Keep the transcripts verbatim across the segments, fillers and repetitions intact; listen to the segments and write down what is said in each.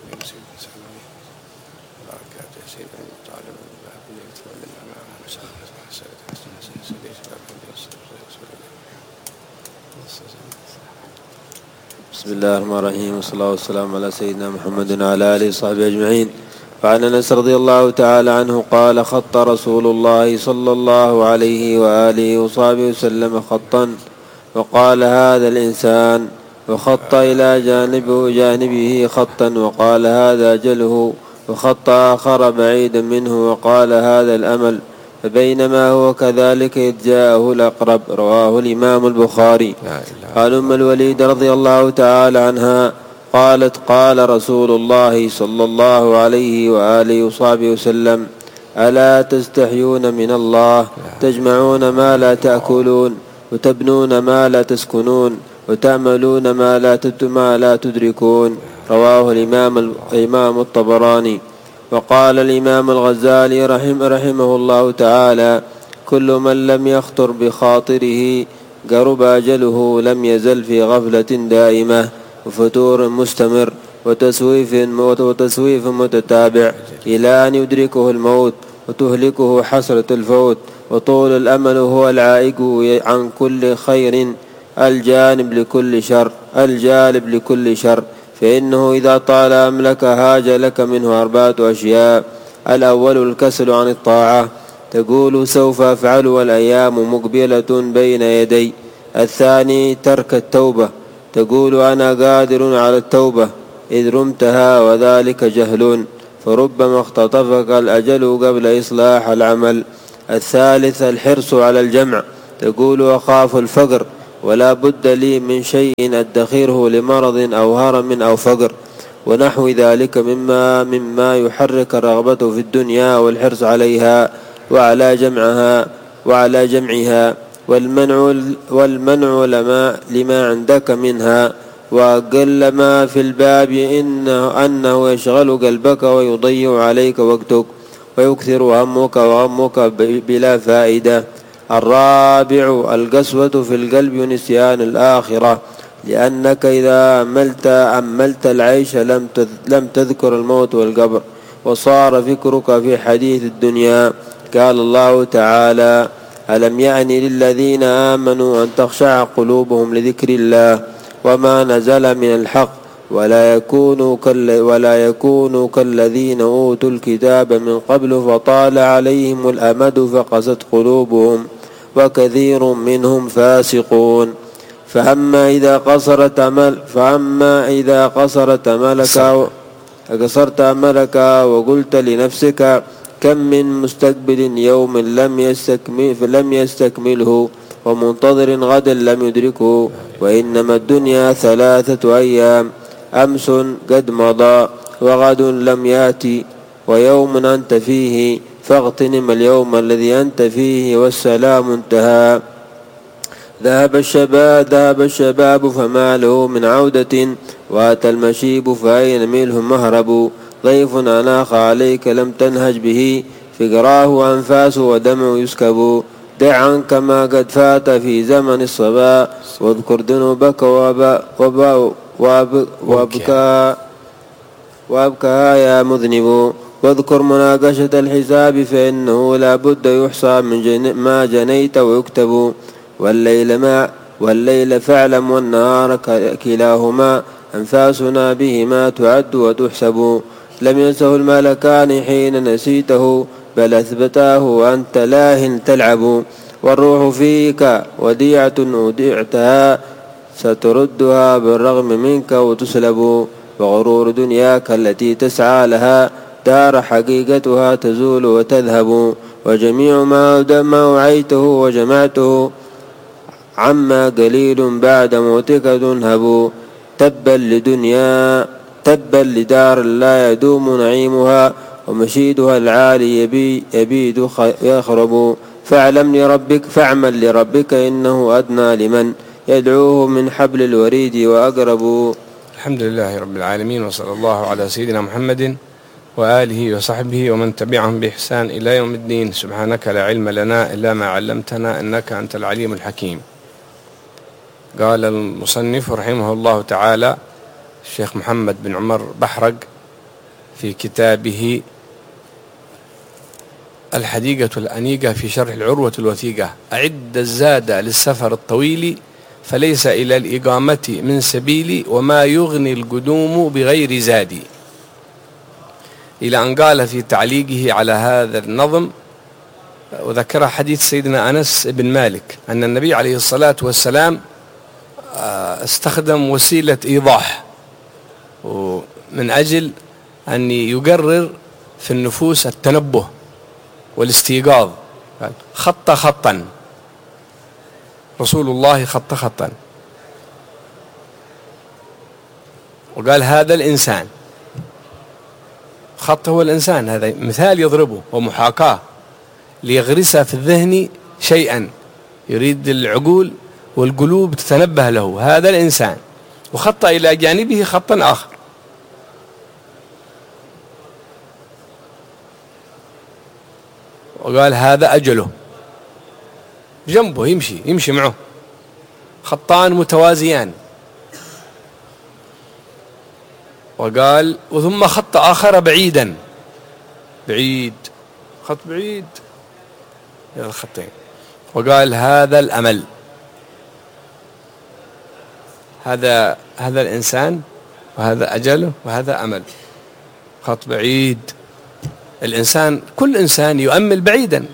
بسم الله الرحمن الرحيم، والصلاة الله والسلام على سيدنا محمد وعلى آله وصحبه أجمعين. وعن أنس رضي الله تعالى عنه قال: خط رسول الله صلى الله عليه وآله وصحبه وسلم خطا وقال: هذا الإنسان، وخط إلى جانبه جانبه خطا وقال: هذا أجله، وخط آخر بعيدا منه وقال: هذا الأمل. فبينما هو كذلك إذ جاءه الأقرب. رواه الإمام البخاري. قال أم الوليد رضي الله تعالى عنها قالت: قال رسول الله صلى الله عليه وآله وصحبه وسلم: ألا تستحيون من الله؟ تجمعون ما لا تأكلون، وتبنون ما لا تسكنون، وتعملون ما لا ما لا تدركون. رواه الإمام الإمام الطبراني. وقال الإمام الغزالي رحمه, رحمه الله تعالى: كل من لم يخطر بخاطره قرب أجله لم يزل في غفلة دائمة وفتور مستمر وتسويف وتسويف متتابع إلى أن يدركه الموت وتهلكه حسرة الفوت. وطول الأمل هو العائق عن كل خير الجانب لكل شر الجالب لكل شر، فإنه إذا طال أملك هاج لك منه أربعة أشياء: الأول الكسل عن الطاعة، تقول سوف أفعل والأيام مقبلة بين يدي. الثاني ترك التوبة، تقول أنا قادر على التوبة إذ رمتها وذلك جهل، فربما اختطفك الأجل قبل إصلاح العمل. الثالث الحرص على الجمع، تقول أخاف الفقر ولا بد لي من شيء أدخره لمرض أو هرم أو فقر، ونحو ذلك مما مما يحرك الرغبة في الدنيا والحرص عليها وعلى جمعها وعلى جمعها والمنع والمنع لما لما عندك منها، وأقل ما في الباب إنه أنه يشغل قلبك ويضيع عليك وقتك ويكثر همك وغمك بلا فائدة. الرابع القسوة في القلب ونسيان الآخرة، لأنك إذا أملت أملت العيش لم لم تذكر الموت والقبر وصار فكرك في حديث الدنيا. قال الله تعالى: ألم يأن للذين آمنوا أن تخشع قلوبهم لذكر الله وما نزل من الحق ولا يكونوا ولا يكونوا كالذين أوتوا الكتاب من قبل فطال عليهم الأمد فقست قلوبهم وكثير منهم فاسقون. فأما إذا قصرت أمل فأما إذا قصرت أملك قصرت أملك وقلت لنفسك: كم من مستقبل يوم لم يستكمل فلم يستكمله ومنتظر غدا لم يدركه، وإنما الدنيا ثلاثة أيام: أمس قد مضى وغد لم يأتي ويوم أنت فيه، فاغتنم اليوم الذي أنت فيه والسلام انتهى. ذهب الشباب ذهب الشباب فما له من عودة، وأتى المشيب فأين منه مهرب. ضيف أناخ عليك لم تنهج به، فقراه أنفاس ودمع يسكب. دع عنك ما قد فات في زمن الصبا، واذكر ذنوبك وابكى وابكى يا مذنب. واذكر مناقشة الحساب فإنه لا بد يحصى من جن ما جنيت ويكتب. والليل ما والليل فاعلم والنهار كلاهما أنفاسنا بهما تعد وتحسب. لم ينسه الملكان حين نسيته، بل أثبتاه وأنت لاه تلعب. والروح فيك وديعة أودعتها، ستردها بالرغم منك وتسلب. وغرور دنياك التي تسعى لها دار حقيقتها تزول وتذهب. وجميع ما وعيته وجمعته عما قليل بعد موتك تنهب. تبا لدنيا تبا لدار لا يدوم نعيمها، ومشيدها العالي يبي يبيد يخرب. فاعلم لربك فاعمل لربك إنه أدنى لمن يدعوه من حبل الوريد وأقرب. الحمد لله رب العالمين، وصلى الله على سيدنا محمد وآله وصحبه ومن تبعهم بإحسان إلى يوم الدين. سبحانك لا علم لنا إلا ما علمتنا إنك أنت العليم الحكيم. قال المصنف رحمه الله تعالى الشيخ محمد بن عمر بحرق في كتابه الحديقة الأنيقة في شرح العروة الوثيقة: أعد الزاد للسفر الطويل فليس إلى الإقامة من سبيل وما يغني القدوم بغير زاد، إلى أن قال في تعليقه على هذا النظم، وذكر حديث سيدنا أنس بن مالك أن النبي عليه الصلاة والسلام استخدم وسيلة إيضاح من أجل أن يقرر في النفوس التنبه والاستيقاظ. خط خطا، رسول الله خط خطا، وقال هذا الإنسان. خط هو الإنسان، هذا مثال يضربه ومحاكاة ليغرس في الذهن شيئا يريد العقول والقلوب تتنبه له، هذا الإنسان. وخط إلى جانبه خطا آخر، وقال هذا أجله، جنبه يمشي يمشي معه، خطان متوازيان. وقال وثم خط آخر بعيدا، بعيد، خط بعيد يا الخطين، وقال هذا الأمل، هذا هذا الإنسان، وهذا أجله، وهذا أمل. خط بعيد، الإنسان كل إنسان يؤمل بعيدا،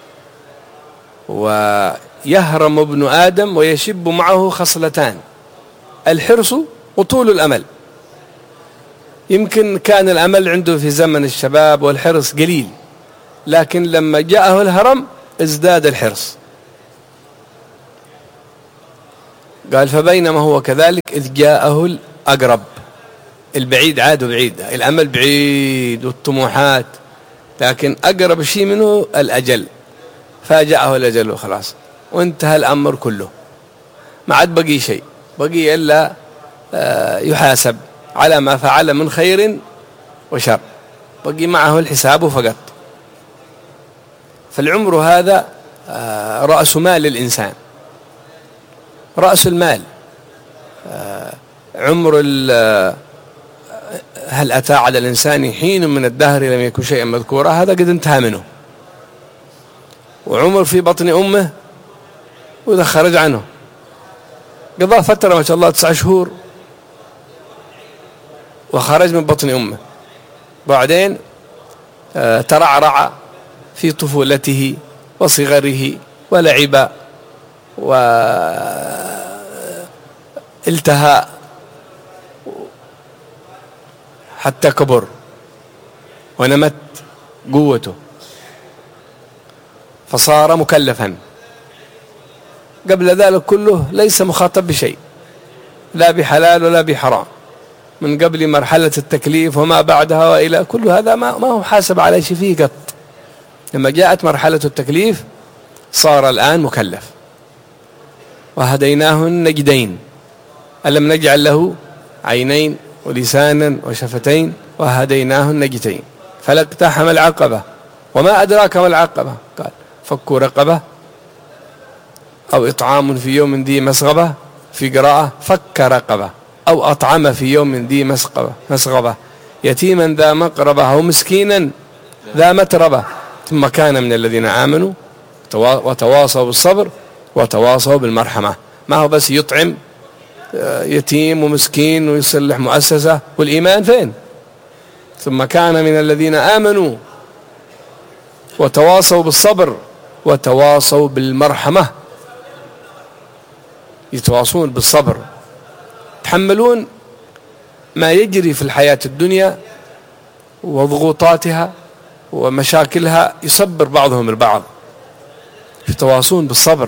ويهرم ابن آدم ويشب معه خصلتان: الحرص وطول الأمل. يمكن كان الأمل عنده في زمن الشباب والحرص قليل، لكن لما جاءه الهرم ازداد الحرص. قال فبينما هو كذلك إذ جاءه الأقرب، البعيد عاد بعيد، الأمل بعيد والطموحات، لكن أقرب شيء منه الأجل، فجاءه الأجل وخلاص، وانتهى الأمر كله، ما عاد بقي شيء، بقي إلا يحاسب على ما فعل من خير وشر، بقي معه الحساب فقط. فالعمر هذا رأس مال الإنسان، رأس المال. عمر هل أتى على الإنسان حين من الدهر لم يكن شيئا مذكورا، هذا قد انتهى منه. وعمر في بطن أمه وإذا خرج عنه قضى فترة ما شاء الله تسع شهور وخرج من بطن أمه، بعدين ترعرع في طفولته وصغره ولعب والتهى حتى كبر ونمت قوته، فصار مكلفا. قبل ذلك كله ليس مخاطب بشيء، لا بحلال ولا بحرام، من قبل مرحلة التكليف وما بعدها وإلى كل هذا ما ما هو حاسب على شيء فيه قط. لما جاءت مرحلة التكليف صار الآن مكلف. وهديناه النجدين، ألم نجعل له عينين ولسانا وشفتين وهديناه النجدين فلاقتحم العقبة وما أدراك ما العقبة، قال فك رقبة أو إطعام في يوم ذي مسغبة، في قراءة فك رقبة أو أطعم في يوم ذي مسغبة مسغبة يتيما ذا مقربة أو مسكينا ذا متربة ثم كان من الذين آمنوا وتواصوا بالصبر وتواصوا بالمرحمة. ما هو بس يطعم يتيم ومسكين ويصلح مؤسسة، والإيمان فين؟ ثم كان من الذين آمنوا وتواصوا بالصبر وتواصوا بالمرحمة، يتواصون بالصبر، يتحملون ما يجري في الحياة الدنيا وضغوطاتها ومشاكلها، يصبر بعضهم البعض، يتواصون بالصبر،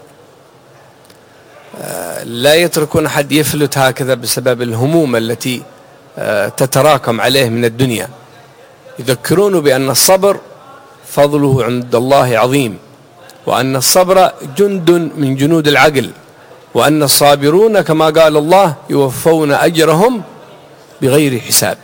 لا يتركون أحد يفلت هكذا بسبب الهموم التي تتراكم عليه من الدنيا. يذكرون بأن الصبر فضله عند الله عظيم، وأن الصبر جند من جنود العقل، وأن الصابرون كما قال الله يوفون أجرهم بغير حساب.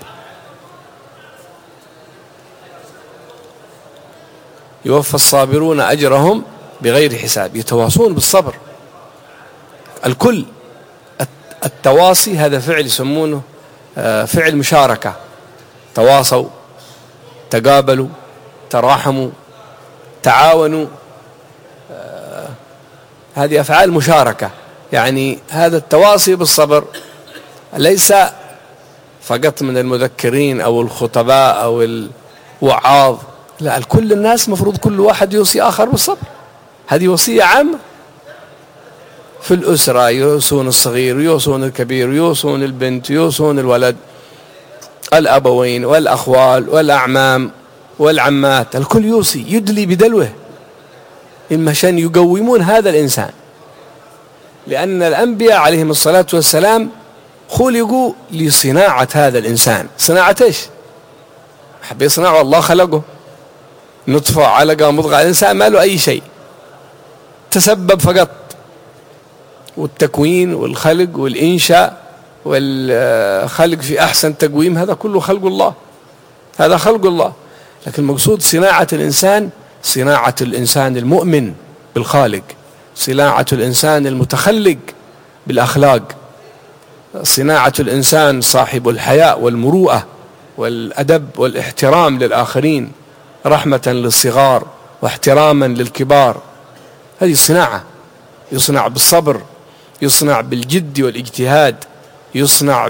يوفى الصابرون أجرهم بغير حساب، يتواصون بالصبر. الكل التواصي هذا فعل يسمونه فعل مشاركة، تواصوا، تقابلوا، تراحموا، تعاونوا. آه هذه أفعال مشاركة. يعني هذا التواصي بالصبر ليس فقط من المذكرين أو الخطباء أو الوعاظ، لا، كل الناس مفروض كل واحد يوصي آخر بالصبر. هذه وصية عامة في الأسرة، يوصون الصغير ويوصون الكبير ويوصون البنت ويوصون الولد، الأبوين والأخوال والأعمام والعمات، الكل يوصي، يدلي بدلوه عشان يقومون هذا الإنسان. لأن الأنبياء عليهم الصلاة والسلام خلقوا لصناعة هذا الإنسان. صناعة إيش؟ حب يصنعه، الله خلقه نطفة علقة مضغة، الإنسان ما له أي شيء، تسبب فقط، والتكوين والخلق والإنشاء والخلق في أحسن تقويم هذا كله خلق الله، هذا خلق الله. لكن المقصود صناعة الإنسان، صناعة الإنسان المؤمن بالخالق، صناعة الإنسان المتخلق بالأخلاق، صناعة الإنسان صاحب الحياء والمروءة والأدب والاحترام للآخرين، رحمة للصغار واحتراما للكبار. هذه صناعة، يصنع بالصبر، يصنع بالجد والاجتهاد، يصنع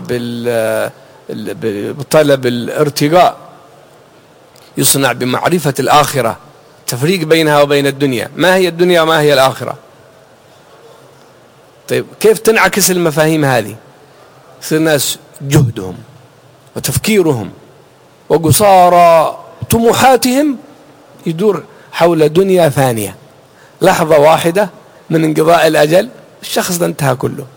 بطلب الارتقاء، يصنع بمعرفة الآخرة، تفريق بينها وبين الدنيا، ما هي الدنيا وما هي الآخرة. طيب كيف تنعكس المفاهيم هذه؟ يصير الناس جهدهم وتفكيرهم وقصارى طموحاتهم يدور حول دنيا ثانية، لحظة واحدة من انقضاء الأجل الشخص ده انتهى كله.